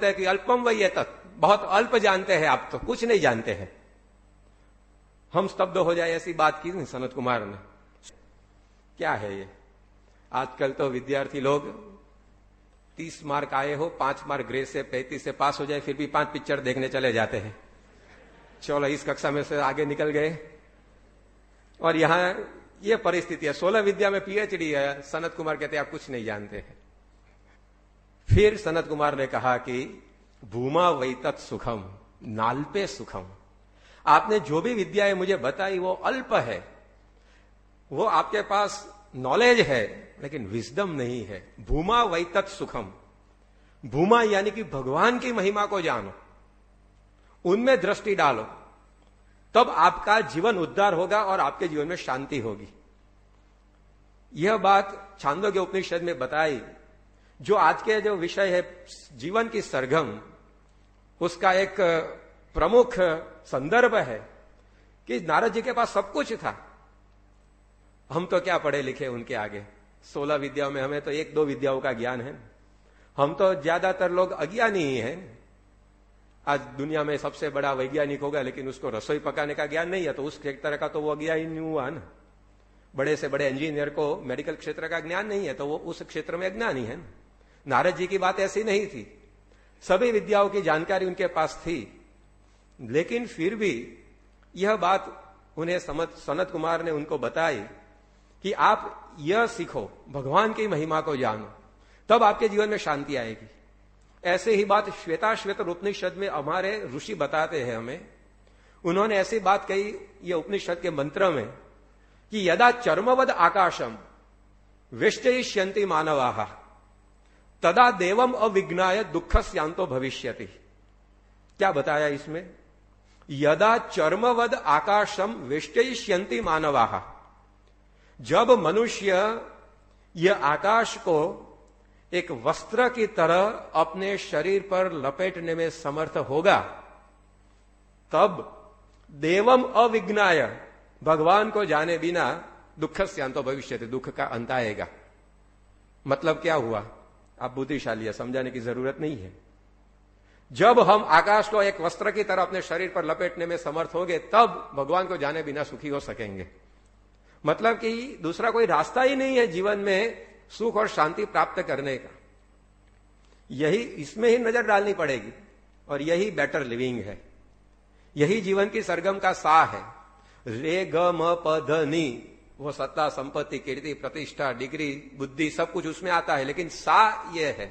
बोलते हैं कि अल्पम वही तत्, बहुत अल्प जानते हैं आप, तो कुछ नहीं जानते हैं। हम स्तब्ध हो जाए ऐसी बात की नहीं सनत कुमार ने। क्या है ये? आजकल तो विद्यार्थी लोग 30 मार्क आए हो, 5 मार्क ग्रेड से 35 से पास हो जाए, फिर भी 5 पिक्चर देखने चले जाते हैं। चलो इस कक्षा में से आगे निकल गए। और यहां ये परिस्थिति है, 16 विद्या में पीएचडी है। सनत कुमार कहते हैं आप कुछ नहीं जानते हैं। फिर सनत कुमार ने कहा कि भूमा वैतत सुखम नाल्पे सुखम, आपने जो भी विद्याएं मुझे बताई वो अल्प है, वो आपके पास नॉलेज है लेकिन विजडम नहीं है। भूमा वैतत सुखम, भूमा यानी कि भगवान की महिमा को जानो, उनमें दृष्टि डालो, तब आपका जीवन उद्धार होगा और आपके जीवन में शांति होगी। यह बात छांदोग्य उपनिषद में बताई। जो आज के जो विषय है जीवन की सरगम, उसका एक प्रमुख संदर्भ है कि नारद जी के पास सब कुछ था। हम तो क्या पढ़े लिखे उनके आगे, 16 विद्याओं में हमें तो 1-2 विद्याओं का ज्ञान है। हम तो ज्यादातर लोग अज्ञानी ही हैं। आज दुनिया में सबसे बड़ा वैज्ञानिक होगा लेकिन उसको रसोई पकाने का ज्ञान नहीं है, तो उस तरह का तो वो अज्ञानी हुआ ना। बड़े से बड़े इंजीनियर को मेडिकल क्षेत्र का ज्ञान नहीं है तो वो उस क्षेत्र में अज्ञानी है। नारद जी की बात ऐसी नहीं थी, सभी विद्याओं की जानकारी उनके पास थी, लेकिन फिर भी यह बात उन्हें सनत कुमार ने उनको बताई कि आप यह सीखो, भगवान की महिमा को जानो, तब आपके जीवन में शांति आएगी। ऐसे ही बात श्वेताश्वेतर उपनिषद में हमारे ऋषि बताते हैं हमें। उन्होंने ऐसी बात कही ये उपनिषद के मंत्र में कि यदा चर्मवद आकाशम वेष्टयिष्यन्ति मानवाः तदा देवम अविज्ञाय दुःखस्यान्तो भविष्यति। क्या बताया इसमें? यदा चर्मवद आकाशम वेष्टयिष्यन्ति मानवाः, जब मनुष्य यह आकाश को एक वस्त्र की तरह अपने शरीर पर लपेटने में समर्थ होगा, तब देवम अविज्ञाय, भगवान को जाने बिना दुःखस्यान्तो भविष्यति, दुख का अंत आएगा। मतलब क्या हुआ? आप बुद्धिशाली है, समझाने की जरूरत नहीं है। जब हम आकाश को एक वस्त्र की तरह अपने शरीर पर लपेटने में समर्थ होंगे, तब भगवान को जाने बिना सुखी हो सकेंगे। मतलब कि दूसरा कोई रास्ता ही नहीं है जीवन में सुख और शांति प्राप्त करने का। यही, इसमें ही नजर डालनी पड़ेगी और यही बेटर लिविंग है, यही जीवन की सरगम का सा है। रे ग म प ध नी, वो सत्ता, संपत्ति, कीर्ति, प्रतिष्ठा, डिग्री, बुद्धि, सब कुछ उसमें आता है, लेकिन सा ये है,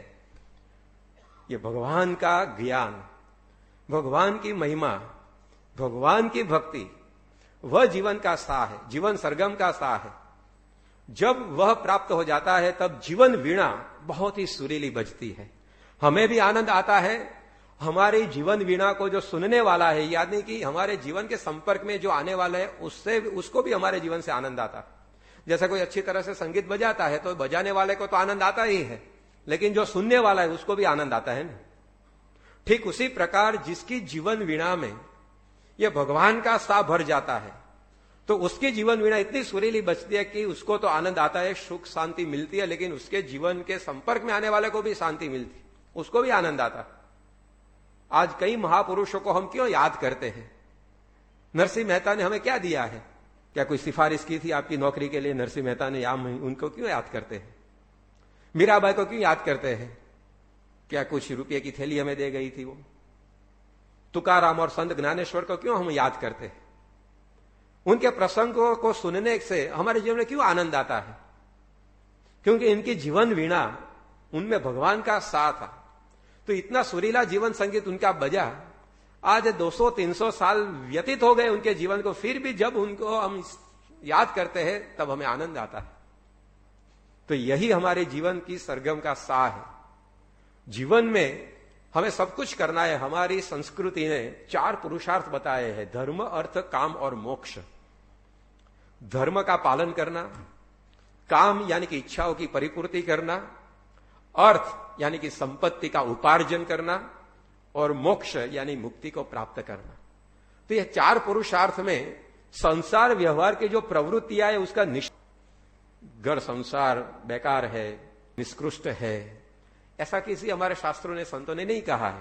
ये भगवान का ज्ञान, भगवान की महिमा, भगवान की भक्ति, वह जीवन का सा है, जीवन सरगम का सा है। जब वह प्राप्त हो जाता है तब जीवन वीणा बहुत ही सुरीली बजती है। हमें भी आनंद आता है, हमारी जीवन वीणा को जो सुनने वाला है, याद नहीं कि हमारे जीवन के संपर्क में जो आने वाला है उससे, उसको भी हमारे जीवन से आनंद आता है। जैसे कोई अच्छी तरह से संगीत बजाता है तो बजाने वाले को तो आनंद आता ही है, लेकिन जो सुनने वाला है उसको भी आनंद आता है ना। ठीक उसी प्रकार जिसकी जीवन वीणा में यह भगवान का सा भर जाता है, तो उसकी जीवन वीणा इतनी सुरीली बजती है कि उसको तो आनंद आता है, सुख शांति मिलती है, लेकिन उसके जीवन के संपर्क में आने वाले को भी शांति मिलती, उसको भी आनंद आता है। आज कई महापुरुषों को हम क्यों याद करते हैं? नरसिंह मेहता ने हमें क्या दिया है? क्या कोई सिफारिश की थी आपकी नौकरी के लिए नरसिंह मेहता ने? या उनको क्यों याद करते हैं? मीराबाई को क्यों याद करते हैं? क्या कुछ रुपये की थैली हमें दे गई थी वो? तुकाराम और संत ज्ञानेश्वर को क्यों हम याद करते हैं? उनके प्रसंगों को सुनने से हमारे जीवन में क्यों आनंद आता है? क्योंकि इनकी जीवन वीणा, उनमें भगवान का साथ था। तो इतना सुरीला जीवन संगीत उनका बजा। आज 200-300 साल व्यतीत हो गए उनके जीवन को, फिर भी जब उनको हम याद करते हैं तब हमें आनंद आता है। तो यही हमारे जीवन की सरगम का सा है। जीवन में हमें सब कुछ करना है। हमारी संस्कृति ने 4 पुरुषार्थ बताए हैं, धर्म, अर्थ, काम और मोक्ष। धर्म का पालन करना, काम यानी कि इच्छाओं की परिपूर्ति करना, अर्थ यानी कि संपत्ति का उपार्जन करना, और मोक्ष यानी मुक्ति को प्राप्त करना। तो यह 4 पुरुषार्थ में संसार व्यवहार की जो प्रवृत्तियां है उसका घर संसार बेकार है, निष्कृष्ट है, ऐसा किसी हमारे शास्त्रों ने, संतों ने नहीं कहा है।